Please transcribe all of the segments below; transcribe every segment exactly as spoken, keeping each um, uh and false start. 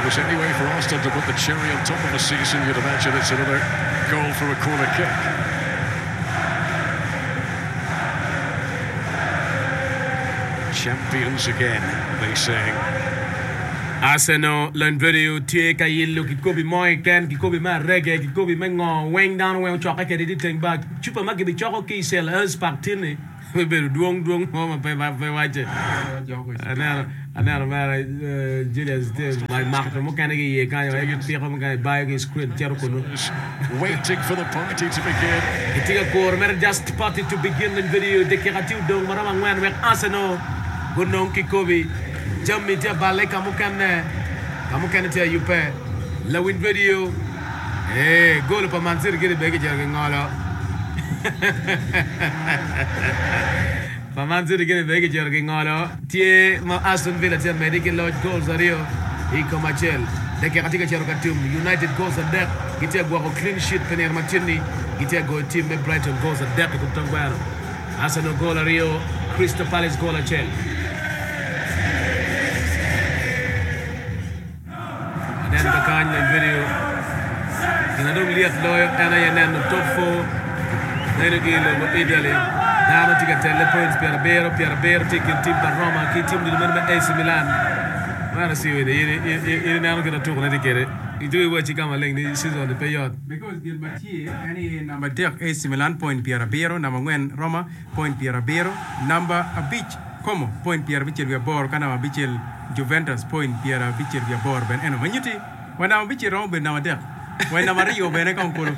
Because anyway, for Austin to put the cherry on top of the season, you'd imagine it's another goal from a corner kick. Champions again, they say. Arsenal learn video take a yellow kikobi moy can kikobi ma reggae kikobi mengo wang down when chocolate get it thing back chupa magi bi choco ki sell us pack tin we be duong duong home pe ma pe waje ana ana ma Julius my mark mo kan gi ye kan ye ti ko mo kan buy gi screen tiaro ko no Waiting for the party to begin. Itiga corner just party to begin the video decorative dong marama ngwan wek Arsenal gunong kikobi Jammi dia balik kamu kan kamu kan dia yupe la win video eh gol pa Mansir gidi begi jarga ngolo pa Mansir gidi begi jarga ngolo tie ma Aston Villa dia medical lodge goals ario e comachel deke katika jarga team United goals a deck gitia gwa ko clean sheet pener matini gitia go team me Brighton goals a deck ko tangwana Arsenal goal ario Crystal Palace goal a chel dan bakanya in video ina dong lihat loyo ana yanen top four nere gilo mo idale dano tiga tele points per bero per bero tikin team da Roma ki team di men A C Milan mara siwede ine ine nano gina to na dikere itu we chikama leng ni season de payot because gil machi any number deck A C Milan point per bero number ngwen Roma point per bero number a beach como point per bichel via bor kana bichel Juventus point Pierre bichel via bor ben eno manyuti wana bichel rom ben na der wana Mario ben kan kolo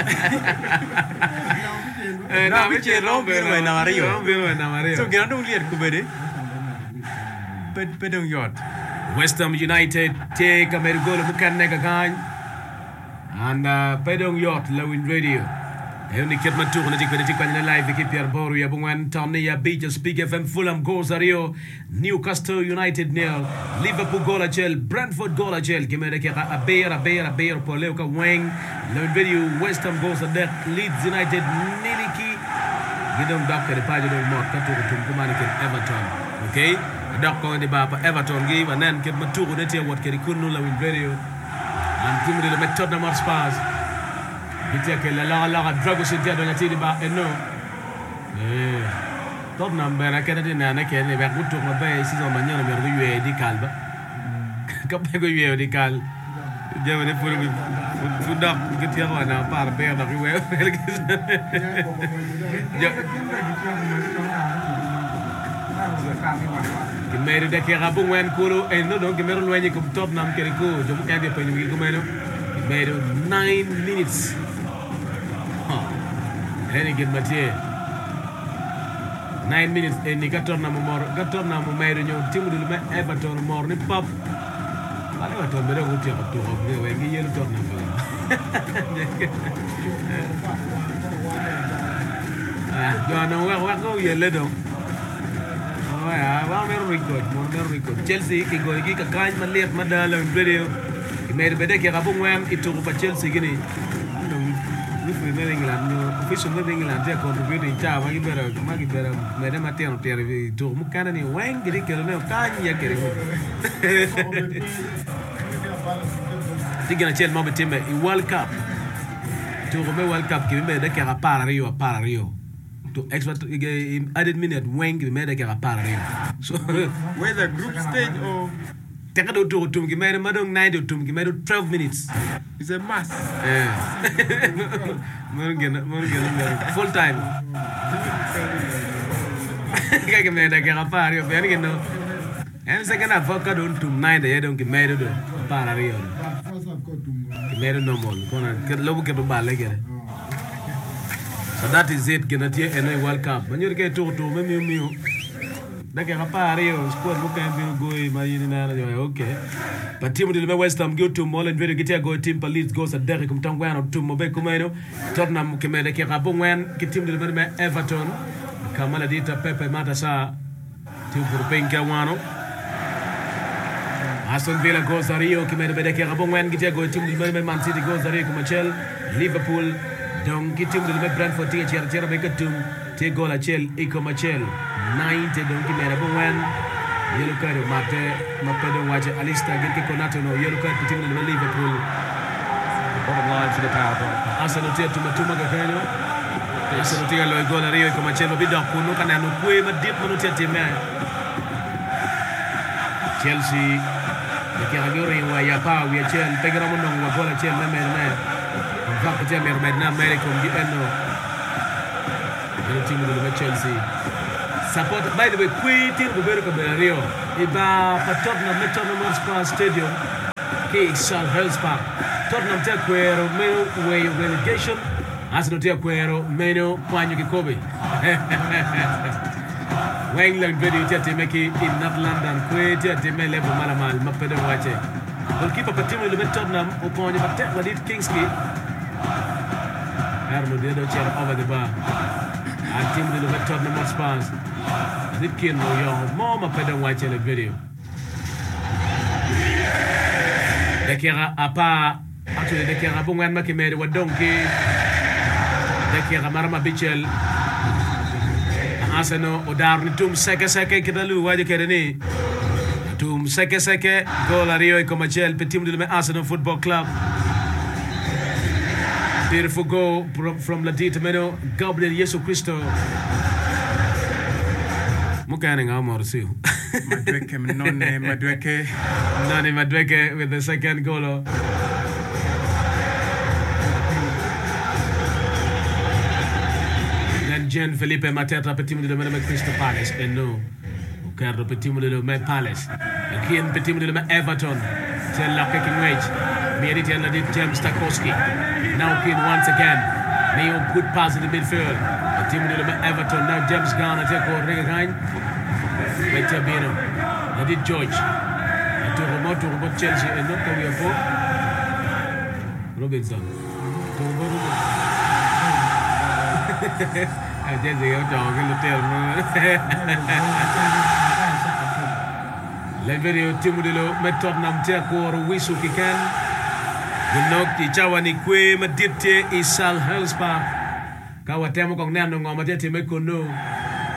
eh na bichel rom ben wana Mario rom ben wana Mario so gando lier ko bede bed bedong yot West Ham United take a mergol bukan nega kan and uh, pedong yot lawin radio Euni kit matur na tikwe tikwe na live equipe Pierre Boru ya bungwan tamne ya Beach Speak F M Fulham goals ario Newcastle United nil Liverpool goal a chel Brentford goal a chel kimere ke a beer a beer a beer po leo ka wang le video West Ham goals a deck Leeds United niliki gidom dakka de page do mot ka to tum kumani ke Everton okay dakko de baba Everton gi wanen kit matur de te wat ke kunu la win video and timri le method na mar Spurs Bitia ke la la la drago se dia do nyati ba eno eh top number na kena di na na ke ne ba kutu ma ba si zo manyana mer yue di kalba ka ba go yue di kal jawe ne pour fu da ke tia ko na par be da yue ke mere de ke rabu wen kuro e no do ke mere lo ni ko top nam ke ko jo mo ka de pe ni ko meno mere nine minutes Hennigan Mathieu nine minutes e ni gatorna mo mor gatorna mo mayro ñew timudul me Everton mor ni pap wala Everton be ko tiyo to ko we ngi yelu torna fa ah yo no wa wa ko yele do ah wa mero record mo mero record Chelsea ki go gi ka kañ ma leet ma dala video ki mayro be de ki rabu ngam itu ko Chelsea gini Ni fue en England, no, official en England, ya contributing cha, magi bera, magi bera, me de mateo tere vi, tu mu kana ni wang gidi kero ne kanya kere. Tigana chel mo betime i World Cup. Tu me World Cup ki me de kera para Rio, para Rio. To expert added minute wang ki me de kera para Rio. So whether group stage or Take a do to me, made a madam nine to me, made twelve minutes. It's a mass. Yeah. Morgan, Morgan, full time. I can make a party of any no. And second, I forgot to nine the head on the made a party. Made a normal. Gonna get low get a ball again. So that is it. Get a tear and a World Cup. When you get to me, Dake kapari yo squad mo kan bi go ma yini na yo okay but team de West Ham go to Mollen video gitia go team pa Leeds go sa Derek mtangwana to mo be kumeno Tottenham kemede ke kapo ngwen ki team de me Everton kamala dita Pepe mata sa team pour penka wano Aston Villa go sa Rio kemede be ke kapo ngwen gitia go team de me Man City go sa Rio kumachel Liverpool donc ki team de me Brentford ti cher cher be katum te go la chel iko machel ninety donc ki mere bon wen yellow card mate mapedo waje Alistair Gilke Konato no yellow card team ni Liverpool. Bottom line for the power play. Arsenal tia tumatuma gakanyo. Arsenal tia lo gol Rio ko machelo bidok kuno kana no kwe madip mano tia time. Chelsea ke agore wa ya pa wi Chelsea pegara mo no gol Chelsea na mer mer. Va ko tia mer mer na mer ko di eno. Le team de Chelsea. Support by the way kwe tir go bero ko Rio. Iba patotna Tottenham Hotspur Stadium. Ke Selhurst Park. Tottenham tia kwero meno way of relegation. Arsenal tia kwero meno panyo kikobe. Wengland video tia temeki in North London kwe tia teme level mala mal mapedo wache. Goalkeeper patimu ile Tottenham uponye batek wadit Kingsley. Arno dedo chair over the bar. And team ile Tottenham Hotspur. Zipkin no yo mo mapedo wache le video. Dekera apa actually dekera bungwan makimere wadonki dekera marama bichel Arsenal odar ni tum seke seke kidalu waje kereni tum seke seke gol Rio ko Machel petit de Arsenal Football Club. Beautiful goal from Ladita Meno Gabriel Yesu Cristo mukane ngamor siu Madweke None Madweke None Madweke with the second goal. Then Jean Felipe Mateta petit de le Crystal Palace and no Carlo petit de le Palace again petit de le Everton tell la kicking wage made it and James Tarkowski now King once again Neo good pass in the midfield petit de le Everton now James Garner take over again Wait a minute. I did George. I took him out to about Chelsea and not we are for Robinson. To I just say I'm talking to tell Le video Timudilo Tottenham Tiako Wisu Kikan. The knock the Chawani Kwe Madipte is Selhurst Park. Kawatemo Kong Nano Ngamatete Mekono.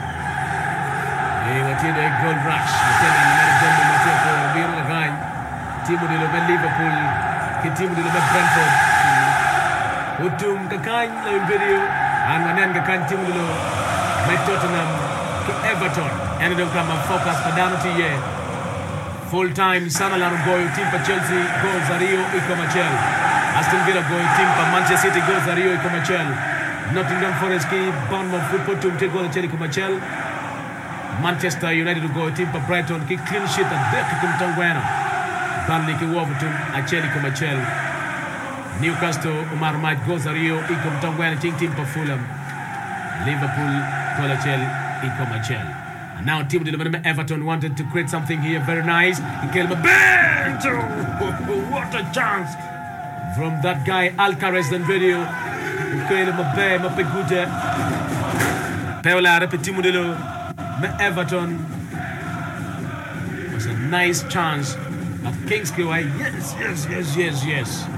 Wati the gold rush tena na Mateo kwa Biro Gain timu ile ya Liverpool timu ile ya Brentford utum kakan la video ananen kakan timu ile ya Tottenham ke Everton and don't come and focus padanoti ye full time sana la goal team pa Chelsea goal za Rio iko Machel Aston Villa goal team pa Manchester City goal za Rio iko Machel Nottingham Forest ki Bournemouth football team te goal Chelsea iko Machel Manchester United to go team for Brighton ki clean sheet and back to Mtangwana Burnley ki Wolverhampton acheli ko Machel Newcastle Umar Maj goes Rio iko Mtangwana team team for Fulham Liverpool ko Machel iko Machel and now team the Everton wanted to create something here very nice he came back what a chance from that guy Alcaraz and video came a bay ma pegute Paola repetimu de lo Everton was a nice chance at Kingsley. Yes, yes, yes, yes, yes.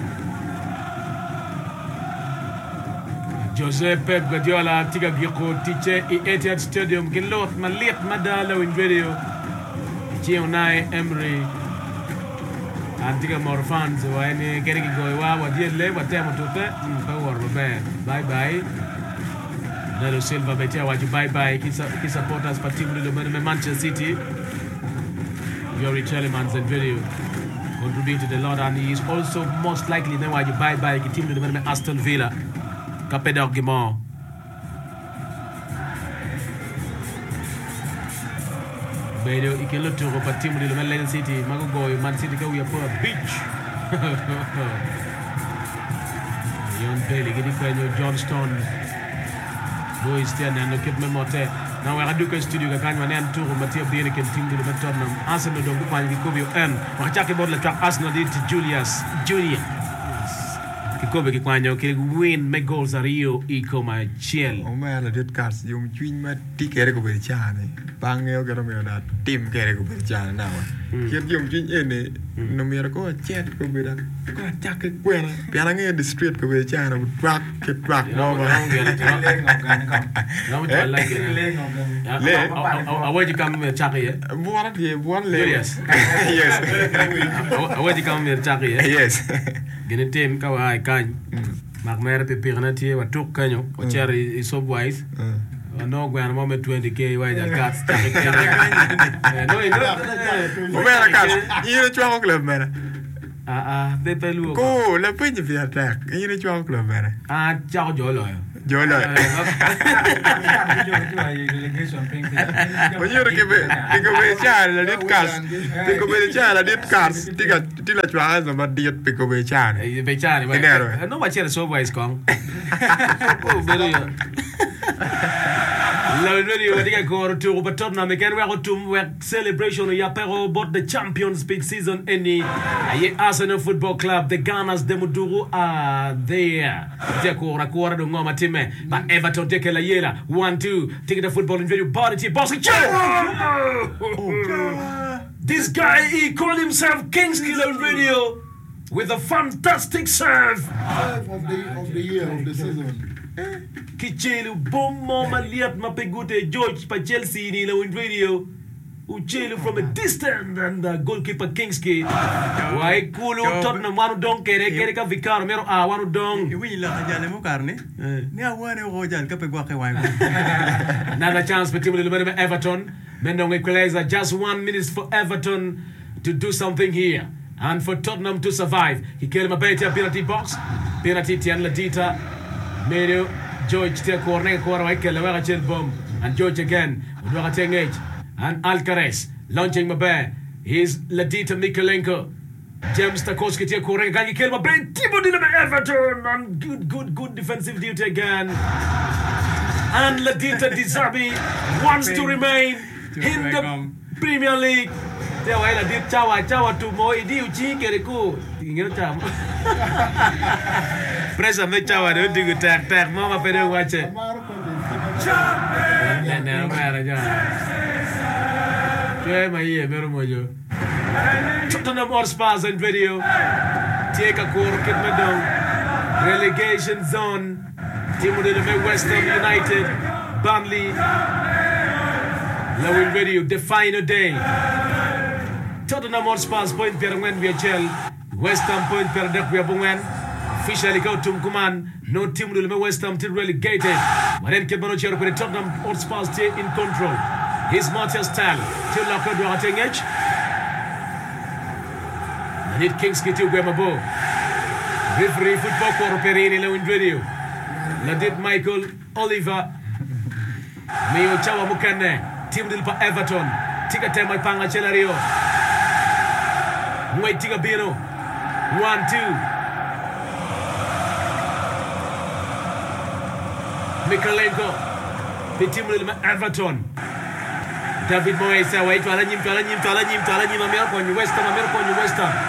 Jose Pep Guardiola tiga giko tiche i Etihad Stadium gilot malit madalo in video. Unai Emery and tiga more fans wa any getting go wa wa diele wa tema tote power bye bye. Nalo Silva betia waji bye bye kisa kisa supporters particularly the Manchester City. Yuri Telemans and video contributed a lot and he is also most likely now waji bye bye team the Aston Villa. Capedor Gimon. Bedo ikelo turo pa team the Man City mago go Man City ka we are for a beach. Yon Bailey gidi kwenyo John Stones. Boy stand and keep me mote now we do studio ka kanwa ne anturu Mathieu Biene ken team de Tottenham Arsenal do ko pani ko bio en wa chake bod la tra Arsenal dit Julius Junior kikombe kikwanyo kile win me goals ariyo iko machiel. Omela det cars yung chuny ma tikere ko ber chane. Bang'eyo kero miyo na tim kere ko ber chane nawa. Kiet yung chuny ene no miyo ko chet ko ber ko chake kwena. Piana ng'eyo the street ko ber chane ko track ke track no ma. No I like it. Le away you come chake ye. Buwan di buwan le. Yes. Yes. Away you come chake ye. Yes. Gene tem ka wa kan. Mak mer pe pirna tie wa tuk kanyo o cherry is so wise. No gwan mo me twenty k wa ja kat. No no. Omela kat. Yire chwa ko club mera. Ah ah de pelu. Ko la penye fi attack. Yire chwa ko club mera. Ah chao jo lo. Jo lo. Oyero ke be ke be cha la dit cars. Ke be cha la dit cars. Tiga tila chwa az ma diet pe ko be cha. Be cha ni. No wa cherry so wise kong. Oh very. La video diga ko to but Tottenham again we are to work celebration ya pero about the Champions League season any Arsenal Football Club the Gunners de Muduru are there. Dia ko ra ko ra do ngoma time but Everton take la yela one two take the football in video body bossing. This guy he called himself Kingskiller Radio with a fantastic serve Serve of the of the year of the season. Kichelu bommo maliat mapegute George pa Chelsea ni la win radio Uchelu from a distance and the goalkeeper Kingsley wai kulu Tottenham wanu dong kere kere ka vikar mero a wanu dong wi la jale mo karne ni awane ko jal ka pe gwa ke wan another chance for team little Everton mendong equalizer just one minute for Everton to do something here and for Tottenham to survive Kikele Mabete penalty box penalty Tian Ladita Medio George te corner corner wa kele wa chel bomb and George again udwa tengage and Alcaraz launching Mabe he's Ladita Mikolenko James Tarkowski te corner gangi kele Mabe Timo Dinamo Everton and good good good defensive duty again and Ladita Dizabi wants to remain in the Premier League te wa Ladita chawa chawa tu mo idi uchi kere ku ngero cham Presa me chawa do digu tak tak mama pede wache. Ne ne mara ja. Ke mai e mero mojo. Tottenham Hotspur in video. Take a core kit medong. Relegation zone. Team of the West Ham United. Burnley. Lowin video the final day. Tottenham Hotspur point per ngwen vi chel. West Ham point per dek vi abungen. Officially go to Mkuman, no team will be West Ham till relegated. Maren Kebano Chero with Tottenham Hotspur stay in control. His Matthias Tal, till Laka Duatengage. Need Kingsley to Guemabo. Referee football for Perini Lewin video. Ladid Michael Oliver. Mio Chawa Mukane, team will be Everton. Tika Tema Panga Chelario. Mwai Tika Bino. One, two. Mikolenko Petit Moulin Everton David Moyes wait wala nyim wala nyim wala nyim wala nyim amer ko ñu West Ham amer ko ñu West Ham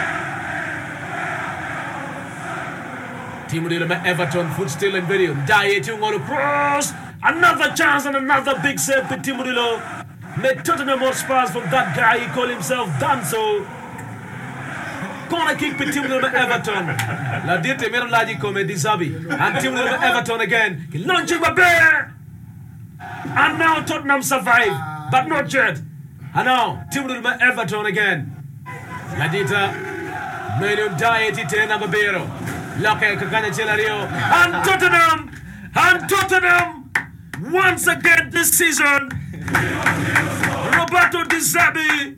Team Moulin Everton foot still in video Diet ngolo cross another chance and another big save Petit Moulin made Tottenham Hotspur from that guy he called himself Danso Corner kick for Team Everton. La dite mero laji come Dizabi. And Team Everton again. Launching my bear. And now Tottenham survive. But not yet. And now Team Everton again. La dita. Medium diet ite na babero. Lake kakane chelario. And Tottenham. And Tottenham. Once again this season. Roberto Dizabi.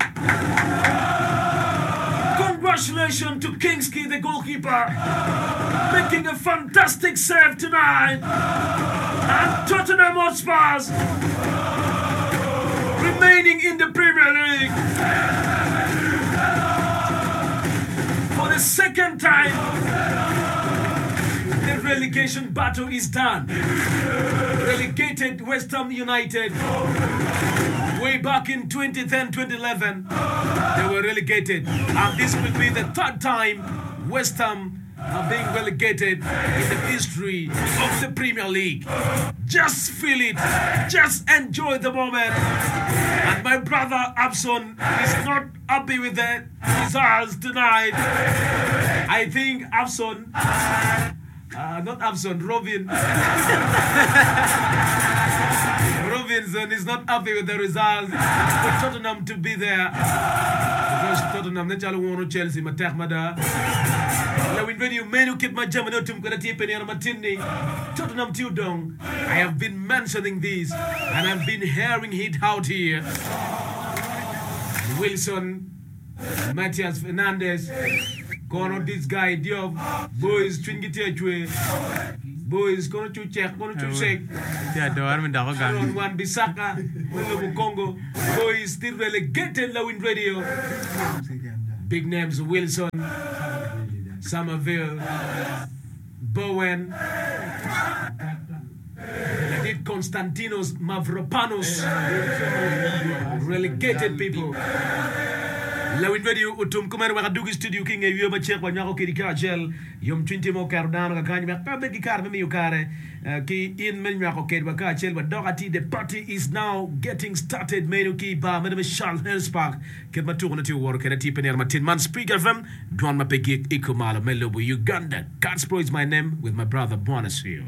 Congratulations to Kingsley, the goalkeeper, making a fantastic save tonight. And Tottenham Hotspur remaining in the Premier League for the second time. The relegation battle is done. Relegated West Ham United way back in twenty ten twenty eleven. They were relegated, and this will be the third time West Ham are being relegated in the history of the Premier League. Just feel it. Just enjoy the moment. And my brother Abson is not happy with the results tonight. I think Abson, uh, not Abson, Robin. Robinson is not happy with the results. For Tottenham to be there. Because Tottenham, they just want Chelsea, Matek Mada. Lawin Radio, menu kit my German tum Karati Penny Martini. Tottenham Tudong. I have been mentioning this and I've been hearing it out here. Wilson, Matthias Fernandez, Kono this guy, Diop, boys, Tringitechwe, boys, Kono to check, Kono to shake. Aaron Wan Bissaka, Mulubu Congo, boys still relegated Lawin Radio. Big names Wilson, Somerville, Bowen, did Konstantinos Mavropanos, relegated people. Lawin Radio utum kumar wakadugi studio king e yoma check wa nyako kirika gel yom twenty mo cardano ka kany ka be ki kar me yukare ki in men nyako kedwa ka chel ba dogati. The party is now getting started. Menu ki ba me Charles Helspark ket ma tourne ti wor ket ti pener matin man speaker fm don ma peki ikumala melobo Uganda. Catspro is my name with my brother Buonasio.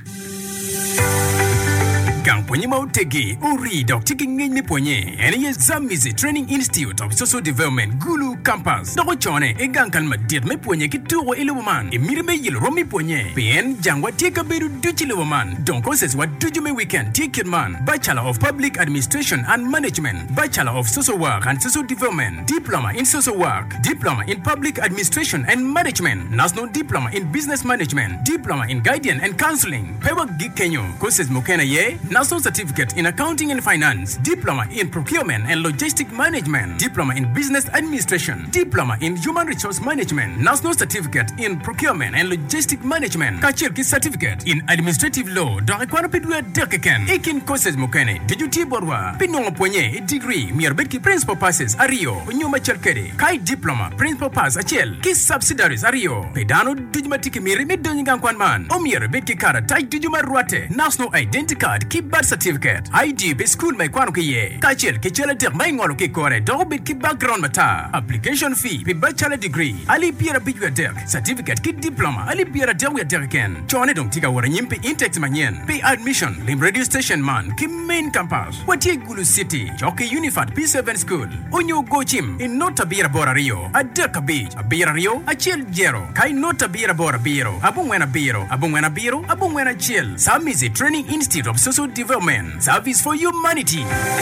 Gang ponye mautegi uri dok tiki ngini ponye eni ye Zamizi Training Institute of Social Development Gulu Campus doko chone e gang kan madir me ponye ki turo iluman e mire me yil romi ponye pien jangwa tika beru duchi iluman donko ses wa duju me weekend tiki man Bachelor of Public Administration and Management, Bachelor of Social Work and Social Development, Diploma in Social Work, Diploma in Public Administration and Management, National Diploma in Business Management, Diploma in Guidance and Counseling, Pewa Gikenyo, courses mokena ye National Certificate in Accounting and Finance, Diploma in Procurement and Logistic Management, Diploma in Business Administration, Diploma in Human Resource Management, National Certificate in Procurement and Logistic Management, Kachirki Certificate in Administrative Law, Dorekwana Pidwe Dekeken, Ekin Courses Mokene, Dejuti Borwa, Pinongo Ponye, Degree, Mirbetki Principal Passes, Ario, Nyuma Chelkere, Kai Diploma, Principal Pass, Achel, Kiss Subsidiaries, Ario, Pedano, Dijumatiki Miri, Midonigan Kwanman, Omir, Betki Kara, Tai Dijuma Ruate, National Identity Card, Birth certificate I D be school mai kwano kiye kachel kichela der mai ngolo ki kore do bit ki background mata application fee be bachelor degree ali pira bigwe der certificate ki diploma ali pira der we der ken chone dong tika wora nyimpe intex manyen be admission lim radio station man ki main campus wati Gulu City Jockey Unified P seven school onyo go gym in nota bira bora Rio adeka beach abira Rio achel jero kai nota bira bora biro abungwena biro abungwena biro abungwena chel Zamizi Training Institute of Social Development, Service for Humanity.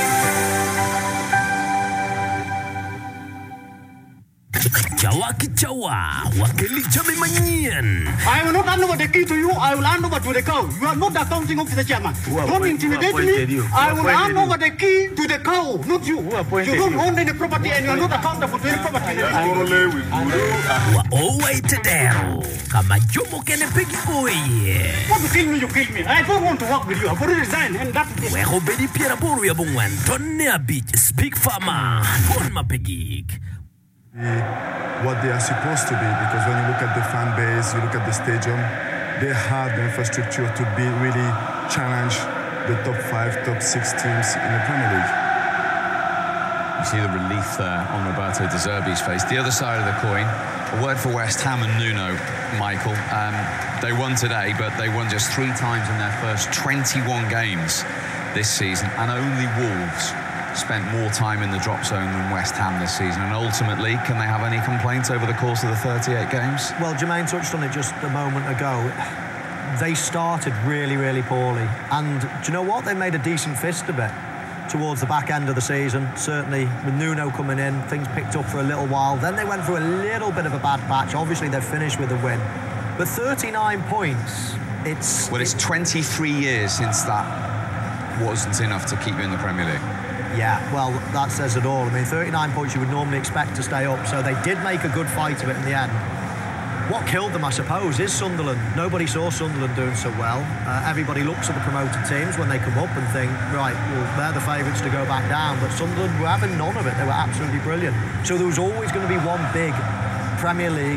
Jawa Kichawa, Wakeli Jami Manyan. I will not hand over the key to you, I will hand over to the cow. You are not the accounting officer, chairman. Don't intimidate me. I will hand over the key to the cow, not you. You don't own any property and you are not accountable for any property. Wa Oway Tadero, Kamajomo Kenepeki Oye. Want to kill me, you kill me. I don't want to work with you. I've already resigned and that's it. Where Obedi Pierre Boria Bungwan, Tonea Beach, Speak Farmer, Ponma Pegik. What they are supposed to be, because when you look at the fan base, you look at the stadium, they have the infrastructure to be really challenge the top five, top six teams in the Premier League. You see the relief there on Roberto De Zerbi's face. The other side of the coin, a word for West Ham and Nuno, Michael. Um, they won today, but they won just three times in their first twenty-one games this season, and only Wolves spent more time in the drop zone than West Ham this season. And ultimately, can they have any complaints over the course of the thirty-eight games? Well, Jermaine touched on it just a moment ago. They started really, really poorly. And do you know what? They made a decent fist of it towards the back end of the season. Certainly, with Nuno coming in, things picked up for a little while. Then they went through a little bit of a bad patch. Obviously, they've finished with a win. But thirty-nine points, it's... Well, it's twenty-three years since that wasn't enough to keep you in the Premier League. Yeah, well, that says it all. I mean, thirty-nine points you would normally expect to stay up, so they did make a good fight of it in the end. What killed them, I suppose, is Sunderland. Nobody saw Sunderland doing so well. Uh, everybody looks at the promoted teams when they come up and think, right, well, they're the favourites to go back down, but Sunderland were having none of it. They were absolutely brilliant. So there was always going to be one big Premier League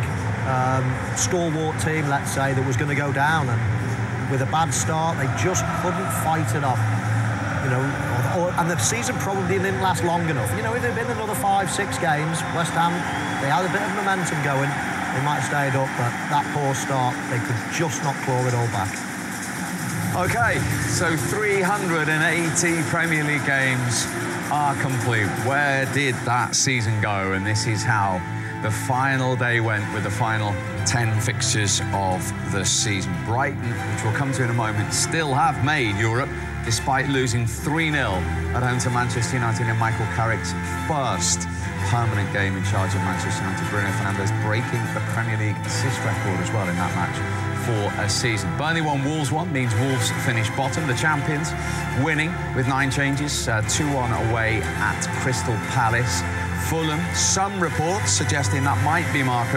um, stalwart team, let's say, that was going to go down, and with a bad start, they just couldn't fight it off. You know, or, or, and the season probably didn't last long enough. You know, if there'd been another five, six games, West Ham, they had a bit of momentum going, they might have stayed up, but that poor start, they could just not claw it all back. Okay, so three hundred eighty Premier League games are complete. Where did that season go? And this is how the final day went with the final ten fixtures of the season. Brighton, which we'll come to in a moment, still have made Europe, despite losing three nil at home to Manchester United in Michael Carrick's first permanent game in charge of Manchester United. Bruno Fernandes breaking the Premier League assist record as well in that match for a season. Burnley won, Wolves won, means Wolves finished bottom. The champions winning with nine changes, uh, two one away at Crystal Palace. Fulham, some reports suggesting that might be Marco